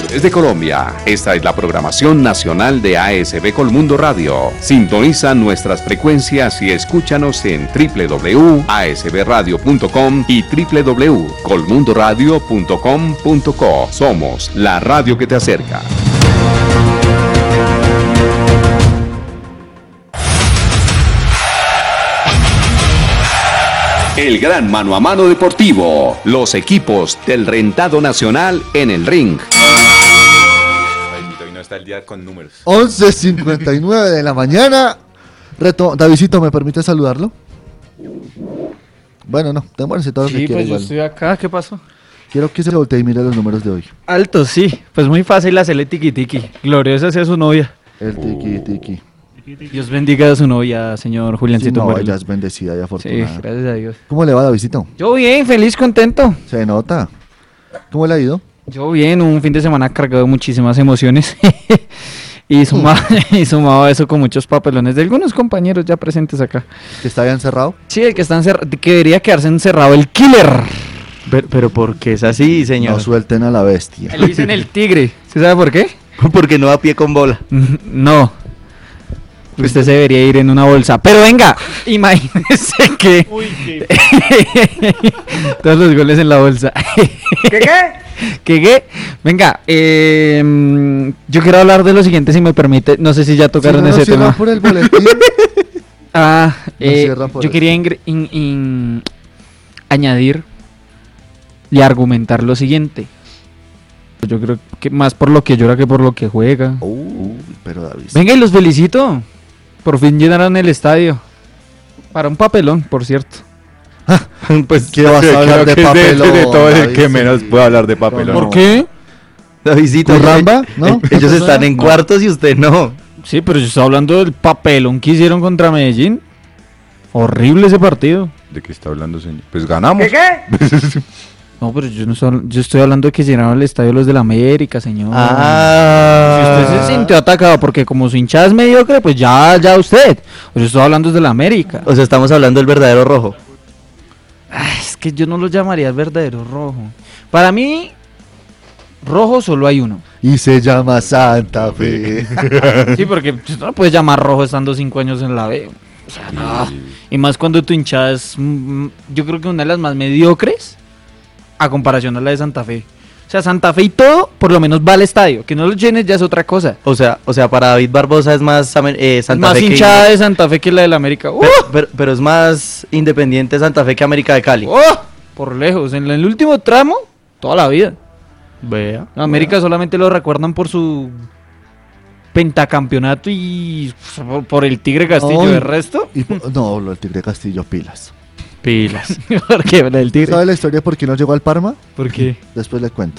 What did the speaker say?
Desde Colombia, esta es la programación nacional de ASB Colmundo Radio. Sintoniza nuestras frecuencias y escúchanos en www.asbradio.com y www.colmundoradio.com.co. Somos la radio que te acerca. El gran mano a mano deportivo. Los equipos del Rentado Nacional en el ring. Hoy no está el día con números. 11:59 de la mañana. Davidcito, ¿me permite saludarlo? Bueno, no, demórese todo lo que quiera. Sí, pues yo igual. estoy acá, ¿qué pasó? Quiero que se voltee y mire los números de hoy. Alto, sí, pues muy fácil hacerle tiki-tiki. Gloriosa sea su novia. El tiki-tiki. Dios bendiga a su novia, señor Sí, Juliancito. no, Moreno. ella es bendecida y Sí, afortunada. gracias a Dios. ¿Cómo le va, Davidito? Yo bien, feliz, contento. Se nota. ¿Cómo le ha ido? Yo bien, un fin de semana cargado de muchísimas emociones. y sumado a eso con muchos papelones de algunos compañeros ya presentes acá. ¿Que está ya encerrado? Sí, el que está que debería quedarse encerrado, el killer. Pero ¿por qué es así, señor? No suelten a la bestia. Le dicen el tigre. ¿Sí sabe por qué? Porque no da pie con bola. No. Usted se debería ir en una bolsa. Pero venga, imagínese que... Todos los goles en la bolsa. ¿Qué? Venga, yo quiero hablar de lo siguiente, si me permite. No sé si ya tocaron ese tema. Por el boletín. Yo quería añadir y argumentar lo siguiente. Yo creo que más por lo que llora que por lo que juega. Pero David. Venga, y los felicito. Por fin llenaron el estadio. Para un papelón, por cierto. Pues ¿Qué vas a hablar de papelón? De todo el David? que menos puedo hablar de papelón. No. ¿Por qué? Davidito, ¿Curramba? ¿No? ellos están en cuartos y usted no. Sí, pero yo estaba hablando del papelón que hicieron contra Medellín. Horrible ese partido. ¿De qué está hablando, señor? Pues ganamos. No, pero yo estoy hablando de que llenaron el estadio los del América, señor. Si usted se sintió atacado porque como su hinchada es mediocre, pues ya usted. Yo estoy hablando del América. O sea, estamos hablando del verdadero rojo. Es que yo no lo llamaría el verdadero rojo. Para mí, rojo solo hay uno. Y se llama Santa Fe. Sí, porque no lo puedes llamar rojo estando 5 años en la B. O sea, no. Y más cuando tu hinchada es, yo creo que una de las más mediocres a comparación a la de Santa Fe. O sea, Santa Fe y todo, por lo menos va al estadio. Que no lo llenes ya es otra cosa. O sea, para David Barbosa es más Santa Más Fe hinchada de Santa Fe que la del América. pero es más independiente Santa Fe que América de Cali. Por lejos. En el último tramo, toda la vida. Vea. América solamente lo recuerdan por su pentacampeonato y por el Tigre Castillo. Ay. ¿El resto? No, lo del Tigre Castillo, pilas. Pilas. ¿Por qué? ¿La del Tigre? ¿Sabe la historia por qué no llegó al Parma? ¿Por qué? Después le cuento.